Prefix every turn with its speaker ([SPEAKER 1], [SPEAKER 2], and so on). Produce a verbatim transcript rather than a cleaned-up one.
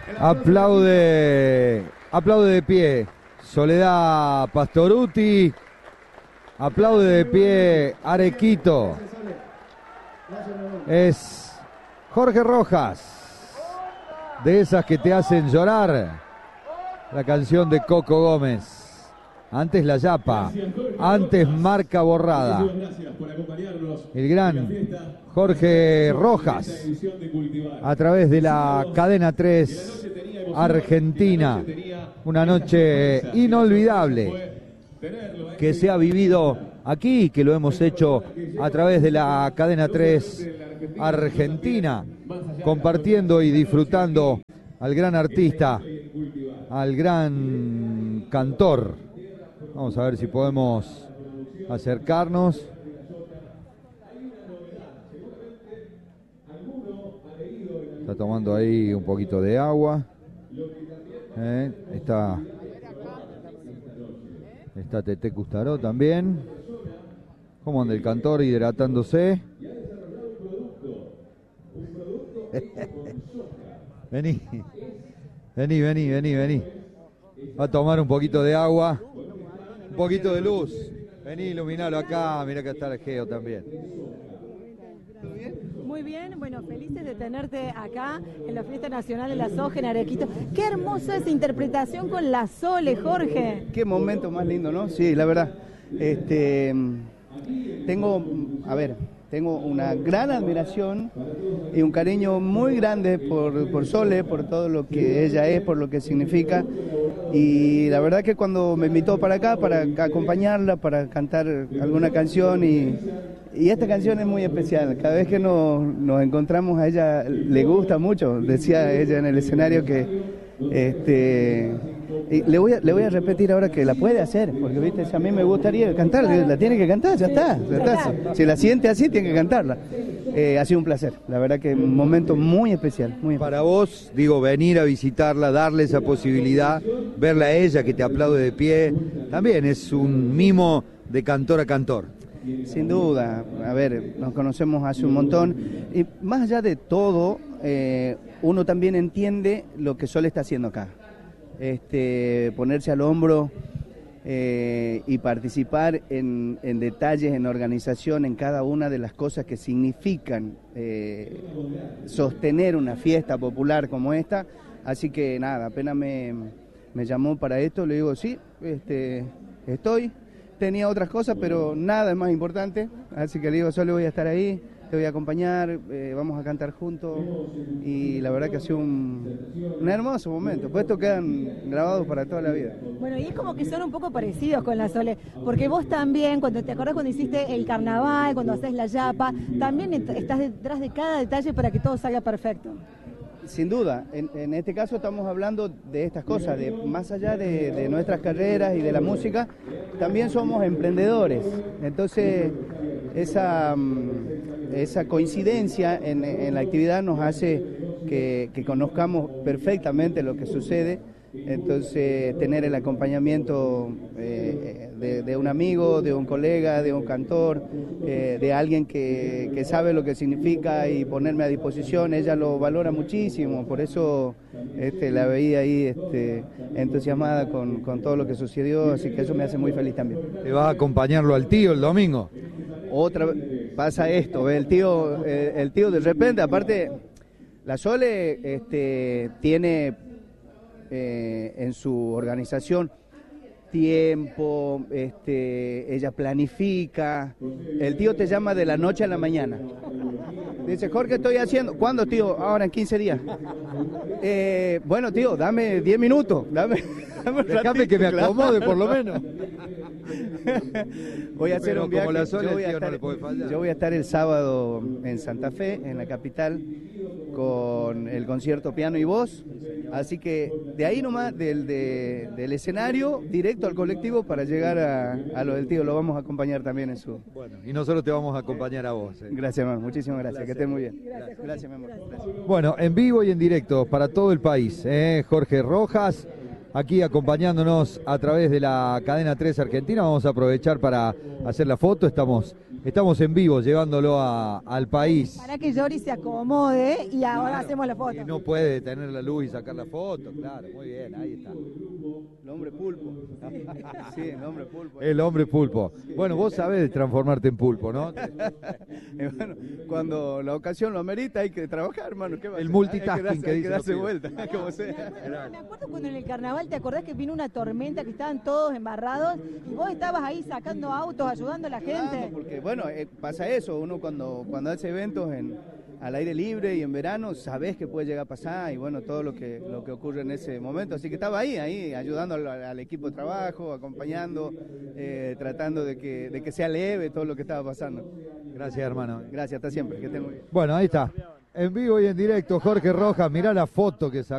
[SPEAKER 1] Aplaude, aplaude de pie Soledad Pastoruti, aplaude de pie Arequito. Es Jorge Rojas, de esas que te hacen llorar, la canción de Coco Gómez. Antes La Yapa, antes Marca Borrada. El gran Jorge Rojas, a través de la cadena tres Argentina. Una noche inolvidable que se ha vivido aquí, que lo hemos hecho a través de la cadena tres Argentina, compartiendo y disfrutando al gran artista, al gran cantor. Vamos a ver si podemos acercarnos. Está tomando ahí un poquito de agua. Eh, está está Tete Custaró también. ¿Cómo anda el cantor hidratándose? Vení, vení, vení, vení, vení. Va a tomar un poquito de agua. Un poquito de luz. Vení, iluminalo acá. Mirá que está el Geo también.
[SPEAKER 2] Muy bien, bueno, felices de tenerte acá en la Fiesta Nacional de la Soja en Arequito. Qué hermosa esa interpretación con la Sole, Jorge.
[SPEAKER 3] Qué momento más lindo, ¿no? Sí, la verdad. Este, tengo, a ver, tengo una gran admiración y un cariño muy grande por, por Sole, por todo lo que ella es, por lo que significa. Y la verdad que cuando me invitó para acá, para acompañarla, para cantar alguna canción, y, y esta canción es muy especial. Cada vez que nos, nos encontramos a ella le gusta mucho. Decía ella en el escenario que este, y le, voy a, le voy a repetir ahora que la puede hacer, porque viste, si a mí me gustaría cantar, la tiene que cantar, ya está. Ya está. Si la siente así, tiene que cantarla. Eh, ha sido un placer, la verdad que un momento muy especial, muy especial.
[SPEAKER 1] Para vos, digo, venir a visitarla, darle esa posibilidad, verla a ella que te aplaude de pie, también es un mimo de cantor a cantor.
[SPEAKER 3] Sin duda, a ver, nos conocemos hace un montón, y más allá de todo, eh, uno también entiende lo que Sol está haciendo acá. Este, ponerse al hombro eh, y participar en, en detalles, en organización, en cada una de las cosas que significan eh, sostener una fiesta popular como esta. Así que nada, apenas me, me llamó para esto, le digo sí, este, estoy, tenía otras cosas, pero nada es más importante, así que le digo, solo voy a estar ahí, te voy a acompañar, eh, vamos a cantar juntos, y la verdad que ha sido un, un hermoso momento, pues estos quedan grabados para toda la vida.
[SPEAKER 2] Bueno, y es como que son un poco parecidos con la Sole, porque vos también, cuando te acordás cuando hiciste el carnaval, cuando haces la Yapa, también estás detrás de cada detalle para que todo salga perfecto.
[SPEAKER 3] Sin duda, en, en este caso estamos hablando de estas cosas, de más allá de, de nuestras carreras y de la música, también somos emprendedores, entonces esa, esa coincidencia en, en la actividad nos hace que, que conozcamos perfectamente lo que sucede. Entonces tener el acompañamiento eh, de, de un amigo, de un colega, de un cantor, eh, de alguien que, que sabe lo que significa y ponerme a disposición, ella lo valora muchísimo, por eso este, la veía ahí este, entusiasmada con, con todo lo que sucedió, así que eso me hace muy feliz también.
[SPEAKER 1] ¿Te vas a acompañarlo al tío el domingo?
[SPEAKER 3] Otra pasa esto, el tío, eh, el tío de repente, aparte, la Sole este, tiene Eh, en su organización tiempo, este, ella planifica, el tío te llama de la noche a la mañana, dice, Jorge, estoy haciendo, ¿cuándo, tío? Ahora en quince días. Eh, bueno, tío, dame diez minutos, dame, dame
[SPEAKER 1] Déjame que me acomode, claro. Por lo menos.
[SPEAKER 3] Voy a hacer
[SPEAKER 1] Pero
[SPEAKER 3] un viaje,
[SPEAKER 1] como la Sole,
[SPEAKER 3] yo, voy a
[SPEAKER 1] tío,
[SPEAKER 3] estar,
[SPEAKER 1] no le puede fallar.
[SPEAKER 3] yo voy a estar el sábado en Santa Fe, en la capital, con el concierto Piano y Voz, así que de ahí nomás, del, de, del escenario, directo al colectivo para llegar a, a lo del tío, lo vamos a acompañar también en su...
[SPEAKER 1] Bueno, y nosotros te vamos a acompañar a vos. Eh.
[SPEAKER 3] Gracias, mamá, muchísimas gracias,
[SPEAKER 1] gracias,
[SPEAKER 3] que estés muy bien.
[SPEAKER 2] Gracias,
[SPEAKER 3] gracias mi amor. Gracias.
[SPEAKER 1] Bueno, en vivo y en directo para todo el país, eh, Jorge Rojas, aquí acompañándonos a través de la cadena tres Argentina. Vamos a aprovechar para hacer la foto, estamos Estamos en vivo llevándolo a, al país.
[SPEAKER 2] Para que Yori se acomode y ahora
[SPEAKER 1] Claro,
[SPEAKER 2] hacemos la foto.
[SPEAKER 1] Y no puede detener la luz y sacar la foto, claro, muy bien, ahí está.
[SPEAKER 3] El hombre pulpo. Sí, el hombre pulpo.
[SPEAKER 1] El hombre pulpo. Bueno, vos sabés transformarte en pulpo, ¿no?
[SPEAKER 3] Y bueno, cuando la ocasión lo amerita hay que trabajar, hermano. ¿Qué va a
[SPEAKER 1] El
[SPEAKER 3] hacer?
[SPEAKER 1] multitasking
[SPEAKER 3] hay que, darse,
[SPEAKER 1] que
[SPEAKER 3] hay
[SPEAKER 1] dice
[SPEAKER 3] que darse
[SPEAKER 1] los
[SPEAKER 3] vuelta,
[SPEAKER 1] pibes.
[SPEAKER 3] como
[SPEAKER 2] Me
[SPEAKER 3] sea.
[SPEAKER 2] acuerdo, me acuerdo cuando en el carnaval, ¿te acordás que vino una tormenta, que estaban todos embarrados y vos estabas ahí sacando autos, ayudando a la gente?
[SPEAKER 3] Claro, porque bueno, eh, pasa eso, uno cuando, cuando hace eventos en, al aire libre y en verano, sabés que puede llegar a pasar y bueno, todo lo que, lo que ocurre en ese momento. Así que estaba ahí, ahí, ayudando al, al equipo de trabajo, acompañando, eh, tratando de que, de que sea leve todo lo que estaba pasando.
[SPEAKER 1] Gracias, hermano.
[SPEAKER 3] Gracias, hasta siempre, que estén muy bien.
[SPEAKER 1] Bueno, ahí está. En vivo y en directo, Jorge Rojas, mirá la foto que sacó.